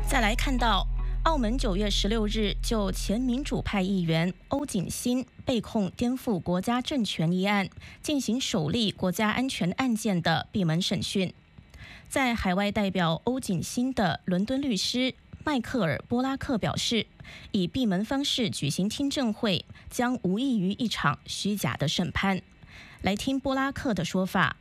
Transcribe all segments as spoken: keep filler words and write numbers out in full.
再来看到，澳门九月十六日就前民主派议员欧锦新被控颠覆国家政权一案进行首例国家安全案件的闭门审讯。在海外代表欧锦新的伦敦律师迈克尔·波拉克表示，以闭门方式举行听证会将无异于一场虚假的审判。来听波拉克的说法。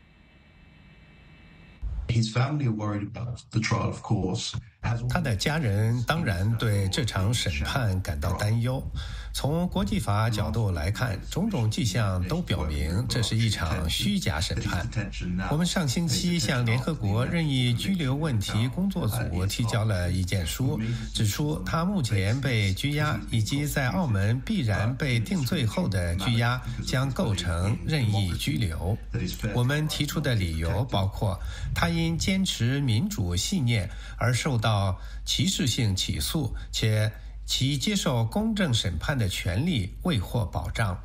他的家人当然对这场审判感到担忧。从国际法角度来看，种种迹象都表明这是一场虚假审判。我们上星期向联合国任意拘留问题工作组提交了意见书，指出他目前被拘押以及在澳门必然被定罪后的拘押将构成任意拘留。我们提出的理由包括他因坚持民主信念而受到歧视性起诉，且其接受公正审判的权利未获保障。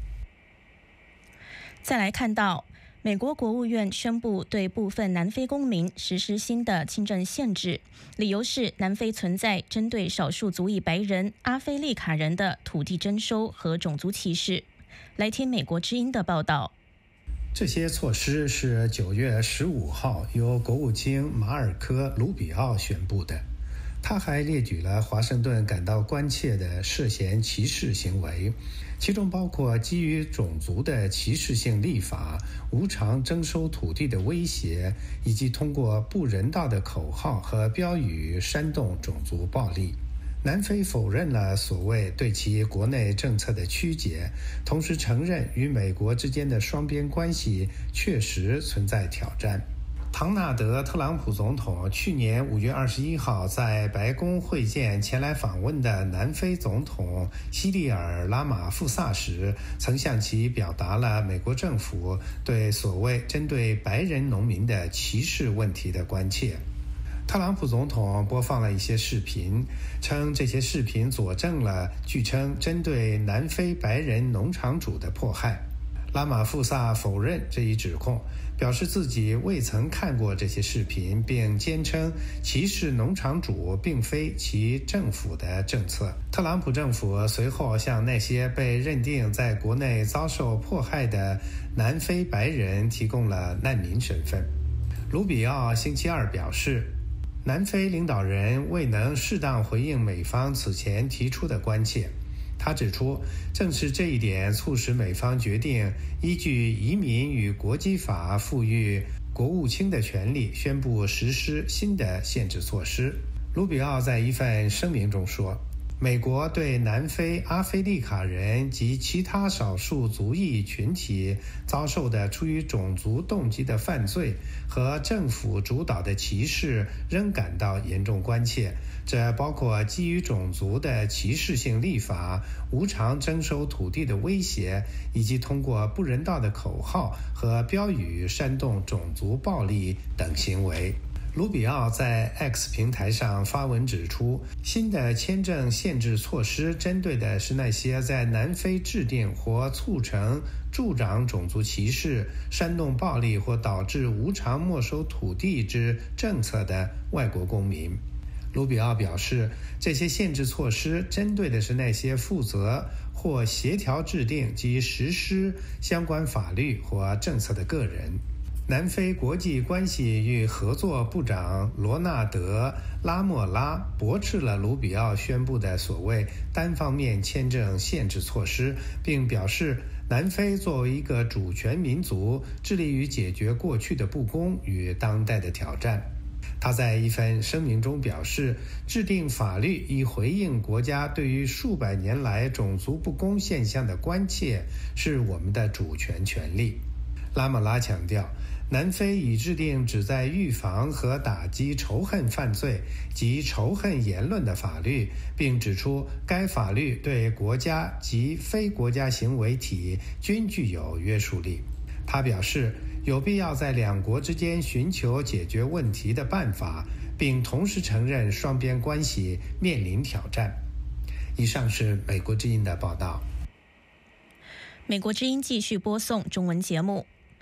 再来看到，美国国务院宣布对部分南非公民实施新的签证限制，理由是南非存在针对少数族裔白人阿非利卡人的土地征收和种族歧视。来听美国之音的报道。 这些措施是九月十五号由国务卿马尔科·卢比奥宣布的。他还列举了华盛顿感到关切的涉嫌歧视行为，其中包括基于种族的歧视性立法、无偿征收土地的威胁，以及通过不人道的口号和标语煽动种族暴力。南非否认了所谓对其国内政策的曲解，同时承认与美国之间的双边关系确实存在挑战。唐纳德·特朗普总统去年五月二十一号在白宫会见前来访问的南非总统西利尔·拉马富萨时，曾向其表达了美国政府对所谓针对白人农民的歧视问题的关切。特朗普总统播放了一些视频，称这些视频佐证了据称针对南非白人农场主的迫害。拉马富萨否认这一指控，表示自己未曾看过这些视频，并坚称歧视农场主并非其政府的政策。特朗普政府随后向那些被认定在国内遭受迫害的南非白人提供了难民身份。卢比奥星期二表示，南非领导人未能适当回应美方此前提出的关切。他指出，正是这一点促使美方决定依据移民与国籍法赋予国务卿的权利，宣布实施新的限制措施。卢比奥在一份声明中说，美国对南非阿非利卡人及其他少数族裔群体遭受的出于种族动机的犯罪和政府主导的歧视仍感到严重关切，这包括基于种族的歧视性立法、无偿征收土地的威胁，以及通过不人道的口号和标语煽动种族暴力等行为。卢比奥在 X 平台上发文指出，新的签证限制措施针对的是那些在南非制定或促成助长种族歧视、煽动暴力或导致无偿没收土地之政策的外国公民。卢比奥表示，这些限制措施针对的是那些负责或协调制定及实施相关法律或政策的个人。南非国际关系与合作部长罗纳德·拉莫拉驳斥了卢比奥宣布的所谓单方面签证限制措施，并表示南非作为一个主权民族，致力于解决过去的不公与当代的挑战。他在一份声明中表示，制定法律以回应国家对于数百年来种族不公现象的关切是我们的主权权利。拉莫拉强调，南非已制定旨在预防和打击仇恨犯罪及仇恨言论的法律，并指出该法律对国家及非国家行为体均具有约束力。他表示，有必要在两国之间寻求解决问题的办法，并同时承认双边关系面临挑战。以上是美国之音的报道。 美国之音继续播送中文节目。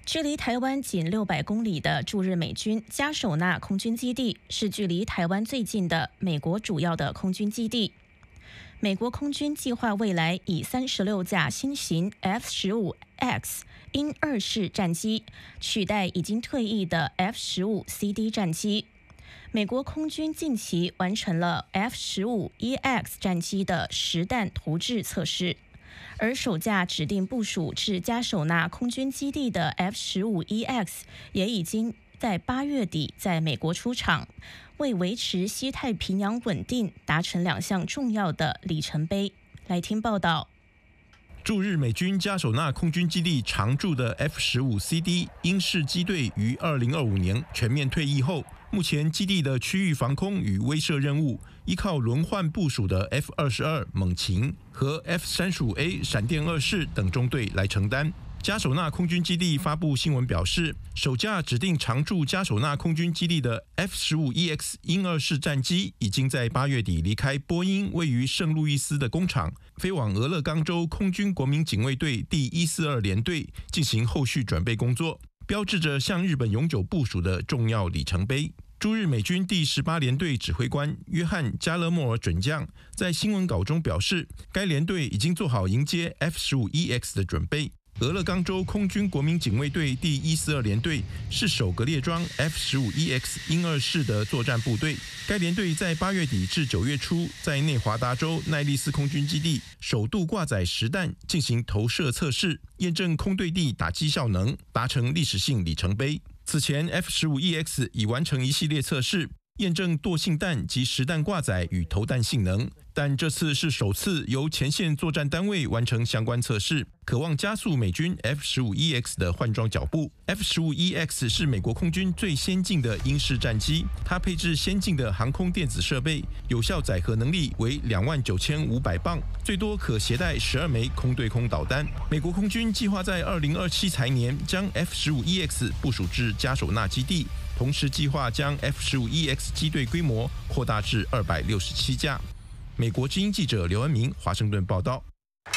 距离台湾仅六百公里的驻日美军加手纳空军基地是距离台湾最近的美国主要的空军基地。美国空军计划未来以三十六架新型 F 十五 X 鹰二式战机取代已经退役的 F 十五 C D 战机。美国空军近期完成了 F 十五 E X 战机的实弹图制测试。而首架指定部署至加手纳空军基地的 F 十五 E X 也已经在八月底在美国出厂，为维持西太平洋稳定达成两项重要的里程碑。来听报道。 驻日美军加手纳空军基地常驻的 F 十五 C D 鹰式机队于二零二五年全面退役后，目前基地的区域防空与威慑任务依靠轮换部署的 F 二十二猛禽和 F 三十五 A 闪电二式等中队来承担。加手纳空军基地发布新闻表示，首架指定常驻加手纳空军基地的 F 十五 E X 鹰二式战机已经在八月底离开波音位于圣路易斯的工厂，飞往俄勒冈州空军国民警卫队第一四二联队进行后续准备工作，标志着向日本永久部署的重要里程碑。驻日美军第十八联队指挥官约翰·加勒莫尔准将在新闻稿中表示，该联队已经做好迎接 F 十五 E X 的准备。俄勒冈州空军国民警卫队第一四二联队是首个列装 F 十五 E X 鹰二式的作战部队。该联队在八月底至九月初，在内华达州奈利斯空军基地首度挂载实弹进行投射测试，验证空对地打击效能，达成历史性里程碑。此前 F 十五 E X 已完成一系列测试，验证惰性弹及实弹挂载与投弹性能，但这次是首次由前线作战单位完成相关测试，渴望加速美军 F 十五 E X 的换装脚步。F 十五 E X 是美国空军最先进的鹰式战机，它配置先进的航空电子设备，有效载荷能力为两万九千五百磅，最多可携带十二枚空对空导弹。美国空军计划在二零二七财年将 F 十五 E X 部署至加手纳基地，同时计划将 F 十五 E X 机队规模扩大至二百六十七架。美国之音记者刘恩明华盛顿报道。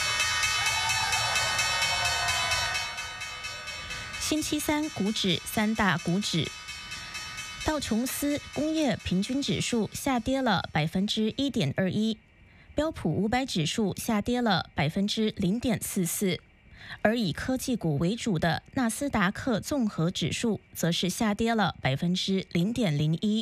星期三股指三大股指，道琼斯工业平均指数下跌了百分之一点二一，标普五百指数下跌了百分之零点四四，而以科技股为主的纳斯达克综合指数则是下跌了百分之零点零一。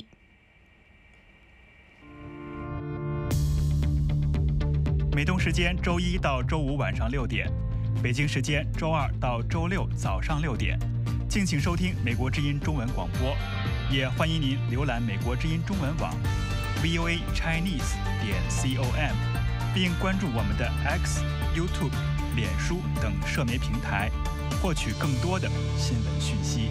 美东时间周一到周五晚上六点，北京时间周二到周六早上六点，敬请收听美国之音中文广播，也欢迎您浏览美国之音中文网 v o a chinese 点 com， 并关注我们的 X、YouTube、脸书等社媒平台，获取更多的新闻讯息。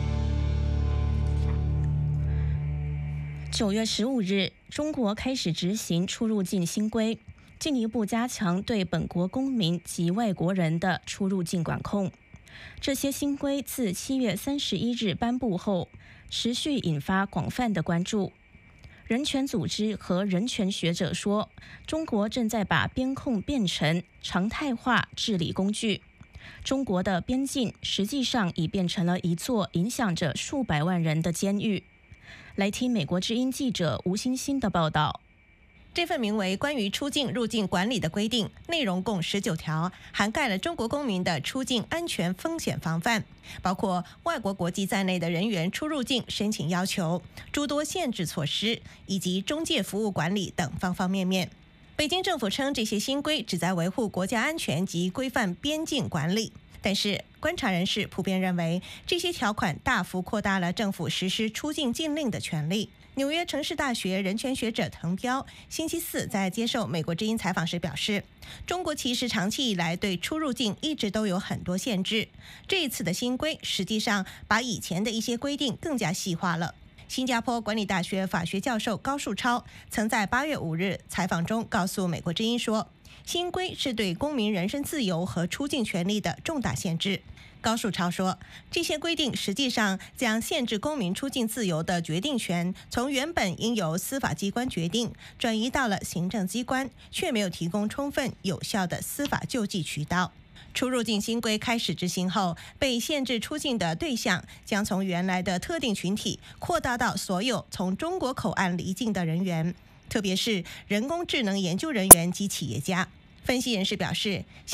九月十五日，中国开始执行出入境新规，进一步加强对本国公民及外国人的出入境管控。这些新规自七月三十一日颁布后，持续引发广泛的关注。人权组织和人权学者说，中国正在把边控变成常态化治理工具。中国的边境实际上已变成了一座影响着数百万人的监狱。来听美国之音记者吴欣欣的报道。 这份名为《关于出境入境管理的规定》，内容共十九条，涵盖了中国公民的出境安全风险防范，包括外国国籍在内的人员出入境申请要求、诸多限制措施以及中介服务管理等方方面面。北京政府称，这些新规旨在维护国家安全及规范边境管理。但是，观察人士普遍认为，这些条款大幅扩大了政府实施出境禁令的权利。纽约城市大学人权学者滕彪星期四在接受美国之音采访时表示，中国其实长期以来对出入境一直都有很多限制，这一次的新规实际上把以前的一些规定更加细化了。新加坡管理大学法学教授高树超曾在八月五日采访中告诉美国之音说，新规是对公民人身自由和出境权利的重大限制。高树超说，这些规定实际上将限制公民出境自由的决定权从原本应由司法机关决定，转移到了行政机关，却没有提供充分有效的司法救济渠道。 出入境新规开始执行后，被限制出境的对象将从原来的特定群体扩大到所有从中国口岸离境的人员，特别是人工智能研究人员及企业家。分析人士表示，